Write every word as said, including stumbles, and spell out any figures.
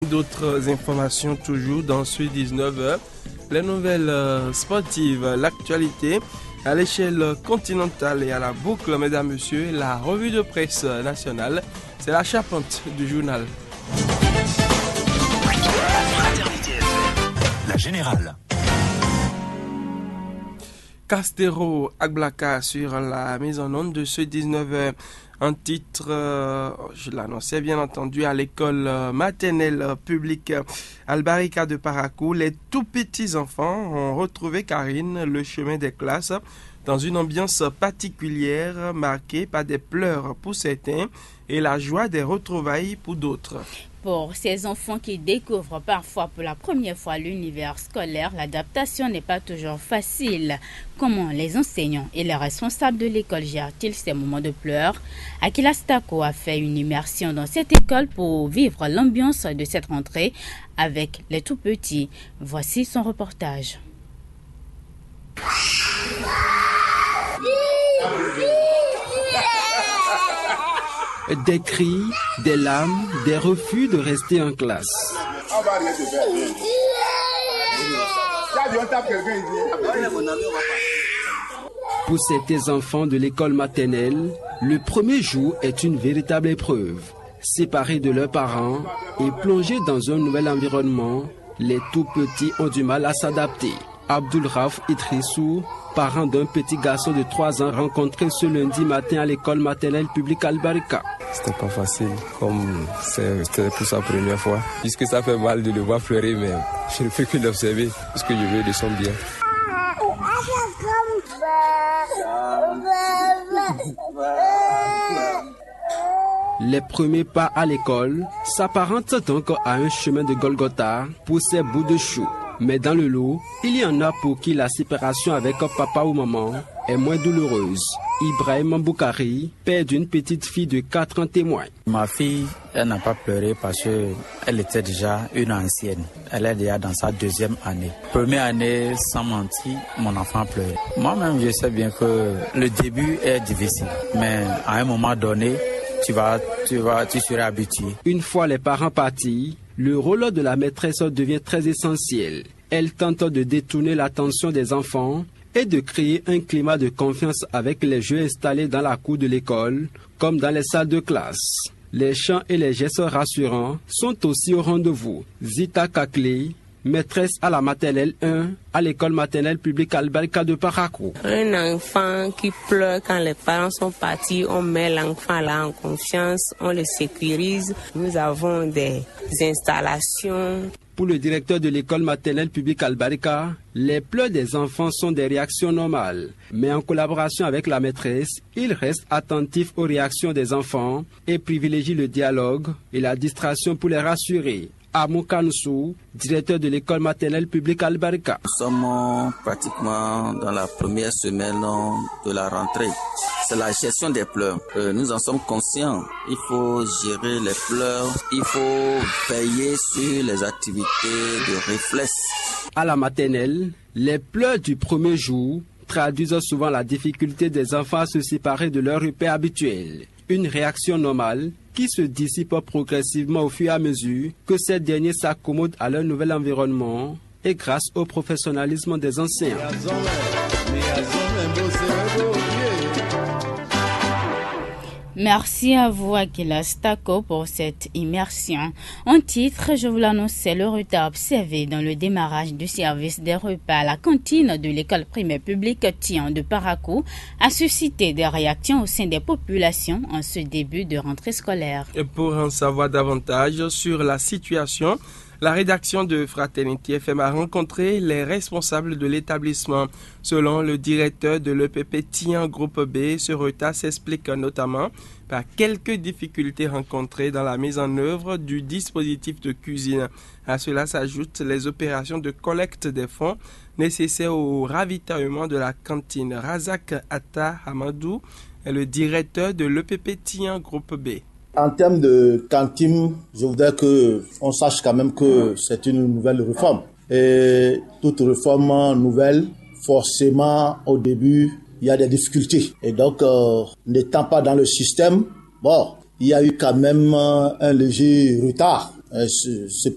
D'autres informations toujours dans Sud dix-neuf heures. Les nouvelles euh, sportives, l'actualité à l'échelle continentale et à la boucle, mesdames, messieurs, la revue de presse nationale, c'est la charpente du journal. La générale. Castero Agblaka sur la mise en onde de ce dix-neuf heures. Un titre, euh, je l'annonçais bien entendu, à l'école euh, maternelle euh, publique euh, Albarika de Parakou. Les tout petits enfants ont retrouvé, Karine, le chemin des classes dans une ambiance particulière marquée par des pleurs pour certains et la joie des retrouvailles pour d'autres. Pour ces enfants qui découvrent parfois pour la première fois l'univers scolaire, l'adaptation n'est pas toujours facile. Comment les enseignants et les responsables de l'école gèrent-ils ces moments de pleurs? Akila Stako a fait une immersion dans cette école pour vivre l'ambiance de cette rentrée avec les tout-petits. Voici son reportage. Des cris, des larmes, des refus de rester en classe. Pour certains enfants de l'école maternelle, le premier jour est une véritable épreuve. Séparés de leurs parents et plongés dans un nouvel environnement, les tout-petits ont du mal à s'adapter. Abdul Raf Idrissou, parent d'un petit garçon de trois ans rencontré ce lundi matin à l'école maternelle publique Albarika. C'était pas facile, comme c'était pour sa première fois. Puisque ça fait mal de le voir pleurer, mais je ne fais que l'observer, puisque je veux de son bien. Les premiers pas à l'école s'apparentent donc à un chemin de Golgotha pour ces bouts de chou. Mais dans le lot, il y en a pour qui la séparation avec papa ou maman est moins douloureuse. Ibrahim Boukari, père d'une petite fille de quatre ans, témoigne. Ma fille, elle n'a pas pleuré parce qu'elle était déjà une ancienne. Elle est déjà dans sa deuxième année. Première année, sans mentir, mon enfant a pleuré. Moi-même, je sais bien que le début est difficile. Mais à un moment donné, tu vas, tu vas, tu seras habitué. Une fois les parents partis, le rôle de la maîtresse devient très essentiel. Elle tente de détourner l'attention des enfants et de créer un climat de confiance avec les jeux installés dans la cour de l'école, comme dans les salles de classe. Les chants et les gestes rassurants sont aussi au rendez-vous. Zita Kakle, maîtresse à la maternelle un, à l'école maternelle publique Albarika de Parakou. Un enfant qui pleure quand les parents sont partis, on met l'enfant là en confiance, on le sécurise. Nous avons des installations. Pour le directeur de l'école maternelle publique Albarika, les pleurs des enfants sont des réactions normales. Mais en collaboration avec la maîtresse, il reste attentif aux réactions des enfants et privilégie le dialogue et la distraction pour les rassurer. Amou Kanoussou, directeur de l'école maternelle publique Albarika. Nous sommes pratiquement dans la première semaine de la rentrée. C'est la gestion des pleurs. Euh, nous en sommes conscients. Il faut gérer les pleurs. Il faut veiller sur les activités de réflexe. À la maternelle, les pleurs du premier jour traduisent souvent la difficulté des enfants à se séparer de leur repère habituel. Une réaction normale qui se dissipe progressivement au fur et à mesure que ces derniers s'accommodent à leur nouvel environnement et grâce au professionnalisme des enseignants. Merci à vous, Akila Stako, pour cette immersion. En titre, je vous l'annonçais, le retard observé dans le démarrage du service des repas à la cantine de l'école primaire publique Tian de Parakou a suscité des réactions au sein des populations en ce début de rentrée scolaire. Et pour en savoir davantage sur la situation, la rédaction de Fraternité F M a rencontré les responsables de l'établissement. Selon le directeur de l'E P P Tian Groupe B, ce retard s'explique notamment par quelques difficultés rencontrées dans la mise en œuvre du dispositif de cuisine. À cela s'ajoutent les opérations de collecte des fonds nécessaires au ravitaillement de la cantine. Razak Atta Hamadou est le directeur de l'E P P Tian Groupe B. En termes de cantine, je voudrais qu'on sache quand même que c'est une nouvelle réforme. Et toute réforme nouvelle, forcément, au début, il y a des difficultés. Et donc, euh, n'étant pas dans le système, bon, il y a eu quand même un léger retard. C'est